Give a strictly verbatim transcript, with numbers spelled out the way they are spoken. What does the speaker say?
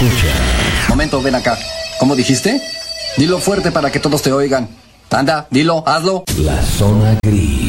escucha. Momento, ven acá. ¿Cómo dijiste? Dilo fuerte para que todos te oigan. Anda, dilo, hazlo. La zona gris.